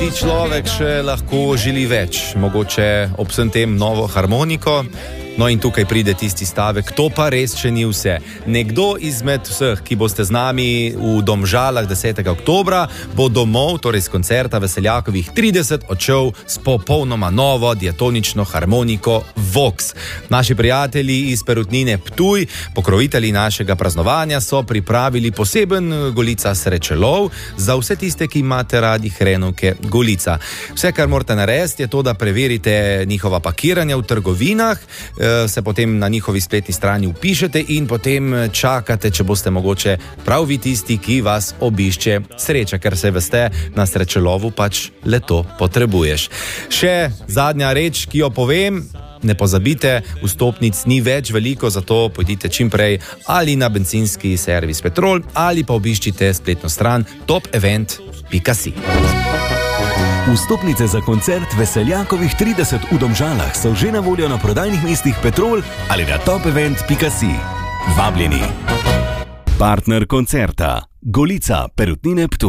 Človek še lahko želi več, mogoče ob vsem tem novo harmoniko. No in tukaj pride tisti stavek, to pa res še ni vse. Nekdo izmed vseh, ki boste z nami v Domžalah 10. oktobra, bo domov, torej z koncerta Veseljakovih 30, odšel s popolnoma novo diatonično harmoniko Vox. Naši prijatelji iz Perutnine Ptuj, pokrovitelji našega praznovanja, so pripravili poseben Golica srečelov za vse tiste, ki imate radi hrenovke Golica. Vse, kar morate narediti, je to, da preverite njihova pakiranja v trgovinah, se potem na njihovi spletni strani vpišete in potem čakate, če boste mogoče prav vi tisti, ki vas obišče sreča, ker se veste, na srečelovu pač le to potrebuješ. Še zadnja reč, ki jo povem, ne pozabite, vstopnic ni več veliko, zato pojdite čim prej ali na bencinski servis Petrol ali pa obiščite spletno stran topevent.si. Vstopnice za koncert Veseljakovih 30 v Domžalah so že na voljo na prodajnih mestih Petrol ali na topevent.si. Vabljeni. Partner koncerta Golica Perutnine Ptuj.